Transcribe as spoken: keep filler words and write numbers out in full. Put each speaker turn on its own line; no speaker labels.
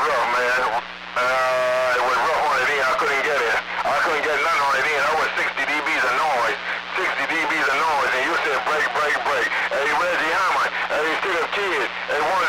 rough, man. Uh, it was rough on it in. I couldn't get it. I couldn't get nothing on it in. I was sixty dBs of noise. sixty dBs of noise, and you said break, break, break. Hey, Reggie Hammond, hey, sick of kids. They want